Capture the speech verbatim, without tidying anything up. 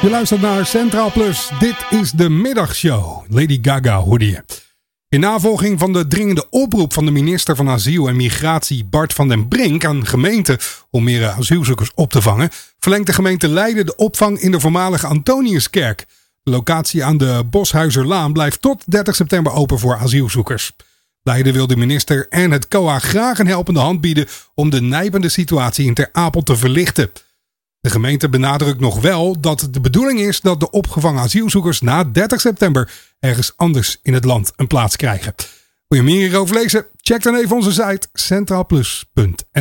Je luistert naar Centraal Plus. Dit is de middagshow. Lady Gaga hoorde je. In navolging van de dringende oproep van de minister van Asiel en Migratie Bart van den Brink aan gemeenten om meer asielzoekers op te vangen, verlengt de gemeente Leiden de opvang in de voormalige Antoniuskerk. De locatie aan de Boshuizerlaan blijft tot dertig september open voor asielzoekers. Leiden wil de minister en het C O A graag een helpende hand bieden om de nijpende situatie in Ter Apel te verlichten. De gemeente benadrukt nog wel dat de bedoeling is dat de opgevangen asielzoekers na dertig september ergens anders in het land een plaats krijgen. Wil je meer hierover lezen? Check dan even onze site centraalplus punt n l.